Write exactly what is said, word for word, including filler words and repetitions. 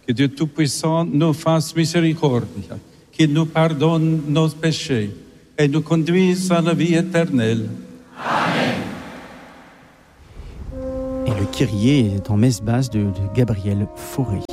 Que Dieu Tout-Puissant nous fasse miséricorde, qu'il nous pardonne nos péchés et nous conduise à la vie éternelle. Amen. Et le Kyrie est en messe basse de, de Gabriel Fauré.